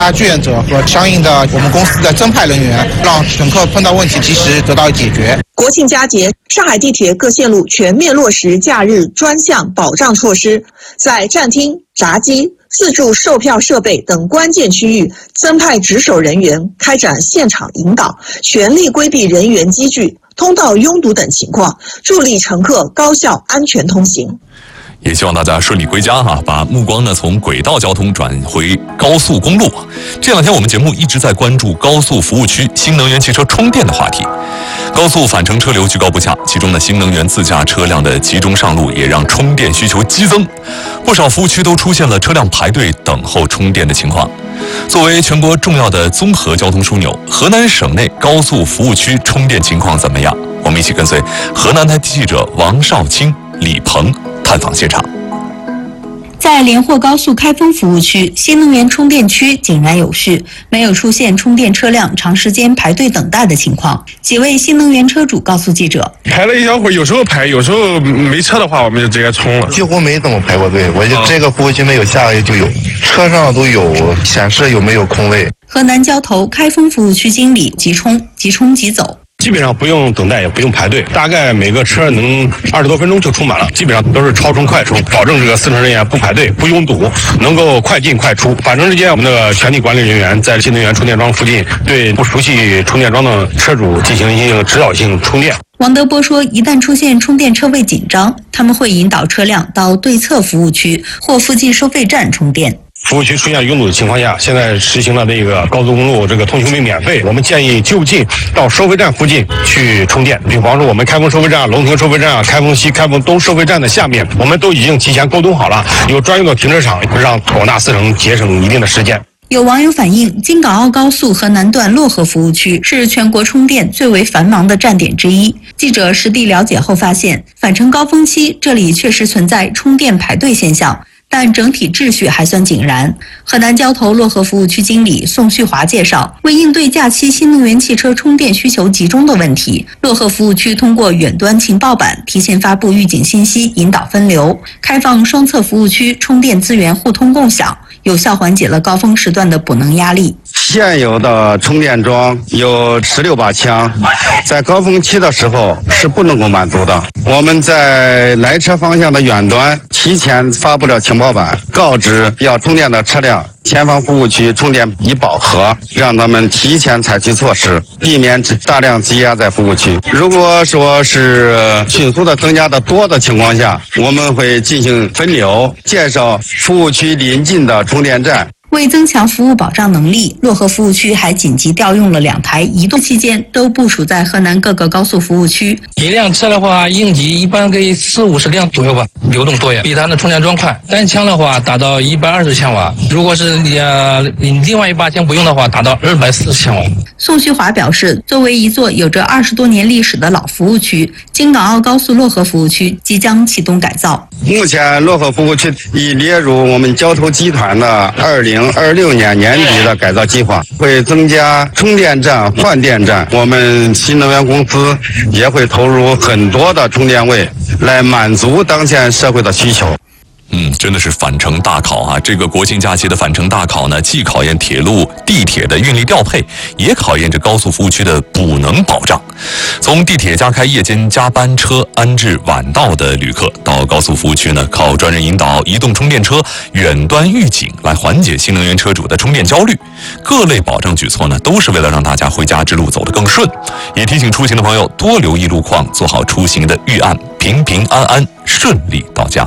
志愿者和相应的我们公司的增派人员，让乘客碰到问题及时得到解决。 国庆佳节，上海地铁各线路全面落实假日专项保障措施，在站厅、闸机、自助售票设备等关键区域增派值守人员，开展现场引导，全力规避人员积聚、通道拥堵等情况，助力乘客高效安全通行。 也希望大家顺利归家哈，把目光呢从轨道交通转回高速公路。这两天我们节目一直在关注高速服务区新能源汽车充电的话题。高速返程车流居高不下，其中呢新能源自驾车辆的集中上路，也让充电需求激增。不少服务区都出现了车辆排队等候充电的情况。作为全国重要的综合交通枢纽，河南省内高速服务区充电情况怎么样？我们一起跟随河南台记者王少卿、李鹏探访现场。 在连霍高速开封服务区，新能源充电区井然有序，没有出现充电车辆长时间排队等待的情况。几位新能源车主告诉记者， 排了一小会儿，有时候排，有时候没车的话，我们就直接充了。 几乎没怎么排过队，我就这个服务区没有，下个月就有，车上都有显示有没有空位。 河南交投开封服务区经理即充即走。 基本上不用等待，也不用排队，大概每个车能20多分钟就充满了，基本上都是超充快充，保证这个司乘人员不排队、不拥堵，能够快进快出。返程之间，我们的全体管理人员在新能源充电桩附近，对不熟悉充电桩的车主进行一个指导性充电。 王德波说，一旦出现充电车位紧张，他们会引导车辆到对侧服务区或附近收费站充电。 服务区出现拥堵的情况下，现在实行了这个高速公路这个通行费免费，我们建议就近到收费站附近去充电。比方说我们开封收费站、龙亭收费站、开封西、开封东收费站的下面，我们都已经提前沟通好了，有专用的停车场，让广大司乘节省一定的时间。 有网友反映，京港澳高速河南段漯河服务区是全国充电最为繁忙的站点之一。记者实地了解后发现，返程高峰期这里确实存在充电排队现象，但整体秩序还算井然。河南交投漯河服务区经理宋旭华介绍，为应对假期新能源汽车充电需求集中的问题，漯河服务区通过远端情报板提前发布预警信息，引导分流，开放双侧服务区充电资源互通共享，有效缓解了高峰时段的补能压力。 现有的充电桩有16把枪，在高峰期的时候是不能够满足的。我们在来车方向的远端提前发布了情报板，告知要充电的车辆前方服务区充电已饱和，让他们提前采取措施，避免大量积压在服务区。如果说是迅速的增加的多的情况下，我们会进行分流，建设服务区临近的充电站。 为增强服务保障能力，漯河服务区还紧急调用了2台移动期间都部署在河南各个高速服务区。 一辆车的话，应急一般给40-50辆左右吧，流动作业比它的充电桩快。单枪的话达到120千瓦，如果是你另外一把枪不用的话，达到240千瓦。 宋旭华表示，作为一座有着20多年历史的老服务区，京港澳高速漯河服务区即将启动改造。 目前漯河服务区已列入我们交投集团的2026年年底的改造计划，会增加充电站、换电站。我们新能源公司也会投入很多的充电位，来满足当前社会的需求。 真的是返程大考啊！这个国庆假期的返程大考呢，既考验铁路、地铁的运力调配，也考验着高速服务区的补能保障。从地铁加开夜间加班车安置晚到的旅客，到高速服务区呢，靠专人引导移动充电车远端预警来缓解新能源车主的充电焦虑。各类保障举措呢，都是为了让大家回家之路走得更顺，也提醒出行的朋友多留意路况，做好出行的预案，平平安安顺利到家。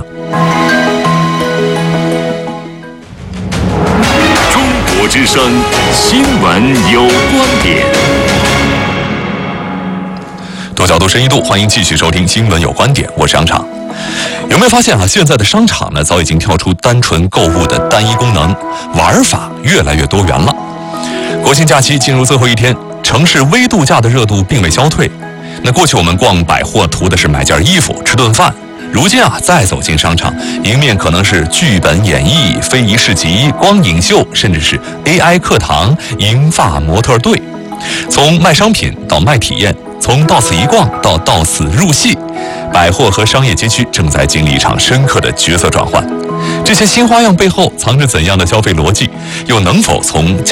中国之声新闻有观点， 多角度深一度，欢迎继续收听新闻有观点，我是商场。有没有发现啊，现在的商场呢，早已经跳出单纯购物的单一功能，玩法越来越多元了。国庆假期进入最后一天，城市微度假的热度并未消退。那过去我们逛百货图的是买件衣服、吃顿饭，如今啊，再走进商场，迎面可能是剧本演绎、非遗市集、光影秀，甚至是 AI 课堂、银发模特队。从卖商品到卖体验，从到此一逛到此入戏，百货和商业街区正在经历一场深刻的角色转换。 这些新花样背后藏着怎样的消费逻辑？又能否从